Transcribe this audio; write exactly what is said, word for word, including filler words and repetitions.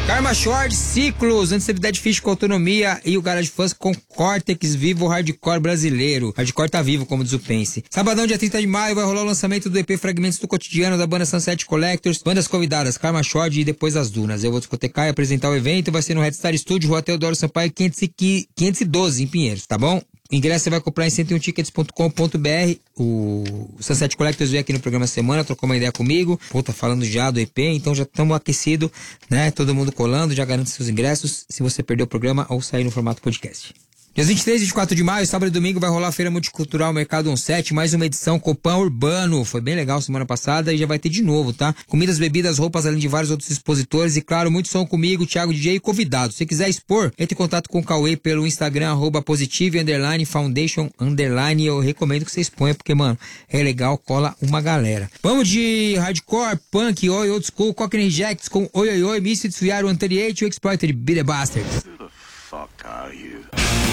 Karma Short, Ciclos, antes teve Dead Fish com Autonomia e o Garage Fuzz com Cortex, vivo hardcore brasileiro. Hardcore tá vivo, como diz o Pense. Sabadão, dia trinta de maio, vai rolar o lançamento do E P Fragmentos do Cotidiano da banda Sunset Collectors. Bandas convidadas, Karma Short e Depois das Dunas. Eu vou discotecar e apresentar o evento, vai ser no Red Star Studio, Rua Teodoro Sampaio quinhentos e doze, em Pinheiros, tá bom? Ingresso você vai comprar em cento e um tickets ponto com ponto b r. O Sunset Collectors veio aqui no programa semana, trocou uma ideia comigo. Pô, tá falando já do E P, então já estamos aquecidos, né? Todo mundo colando, já garante seus ingressos se você perdeu o programa ou sair no formato podcast. Dias vinte e três e vinte e quatro de maio, sábado e domingo, vai rolar a Feira Multicultural Mercado sete, mais uma edição Copan Urbano. Foi bem legal semana passada e já vai ter de novo, tá? Comidas, bebidas, roupas, além de vários outros expositores e, claro, muito som comigo, Thiago D J e convidado. Se quiser expor, entre em contato com o Cauê pelo Instagram, arroba positive, underline, foundation, underline. Eu recomendo que você exponha, porque, mano, é legal, cola uma galera. Vamos de hardcore, punk, oi, old school, Cockney Rejects com Oi Oi Oi, Misfits, We Are one thirty-eight, o Exploited, Be The Bastards. Who the fuck are you?